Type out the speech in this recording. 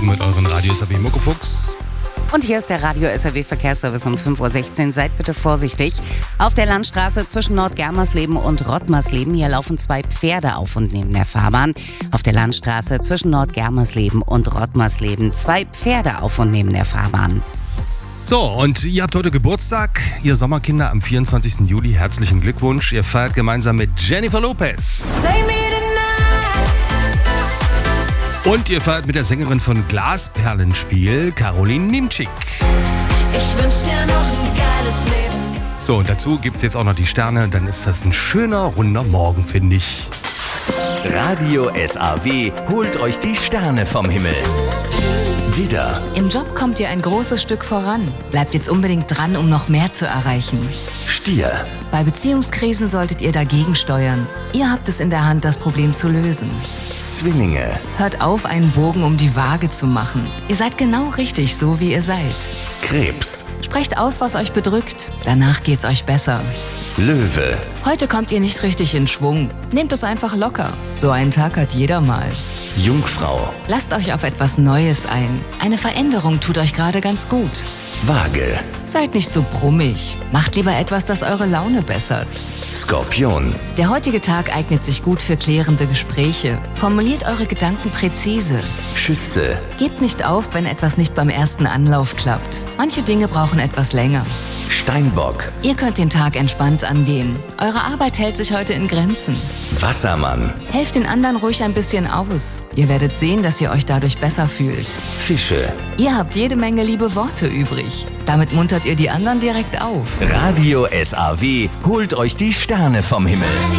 Morgen mit euren Radio SAW Muckefuchs. Und hier ist der Radio SAW Verkehrsservice um 5.16 Uhr. Seid bitte vorsichtig. Auf der Landstraße zwischen Nordgermersleben und Rottmarsleben, hier laufen 2 Pferde auf und neben der Fahrbahn. Auf der Landstraße zwischen Nordgermersleben und Rottmarsleben 2 Pferde auf und neben der Fahrbahn. So, und ihr habt heute Geburtstag, ihr Sommerkinder, am 24. Juli. Herzlichen Glückwunsch. Ihr feiert gemeinsam mit Jennifer Lopez. Und ihr feiert mit der Sängerin von Glasperlenspiel, Caroline Niemczyk. Ich wünsch dir noch ein geiles Leben. So, und dazu gibt's jetzt auch noch die Sterne. Dann ist das ein schöner, runder Morgen, finde ich. Radio SAW holt euch die Sterne vom Himmel. Widder, Im Job kommt ihr ein großes Stück voran. Bleibt jetzt unbedingt dran, um noch mehr zu erreichen. Stier, Bei Beziehungskrisen solltet ihr dagegen steuern. Ihr habt es in der Hand, das Problem zu lösen. Zwillinge, Hört auf, einen Bogen um die Waage zu machen. Ihr seid genau richtig, so wie ihr seid. Krebs, Sprecht aus, was euch bedrückt. Danach geht's euch besser. Löwe, Heute kommt ihr nicht richtig in Schwung. Nehmt es einfach locker. So einen Tag hat jeder mal. Jungfrau, Lasst euch auf etwas Neues ein. Eine Veränderung tut euch gerade ganz gut. Waage, Seid nicht so brummig. Macht lieber etwas, das eure Laune bessert. Skorpion, Der heutige Tag eignet sich gut für klärende Gespräche. Formuliert eure Gedanken präzise. Schütze, Gebt nicht auf, wenn etwas nicht beim ersten Anlauf klappt. Manche Dinge brauchen etwas länger. Steinbock, Ihr könnt den Tag entspannt angehen. Eure Arbeit hält sich heute in Grenzen. Wassermann, Helft den anderen ruhig ein bisschen aus. Ihr werdet sehen, dass ihr euch dadurch besser fühlt. Fische. Ihr habt jede Menge liebe Worte übrig. Damit muntert ihr die anderen direkt auf. Radio SAW holt euch die Sterne vom Himmel.